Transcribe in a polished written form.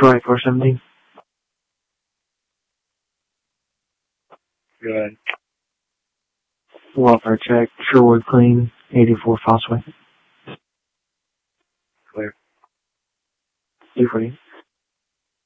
Detroit 417. Go ahead. Welfare check. Sherwood Clean, 84 Fossway. Clear. 240.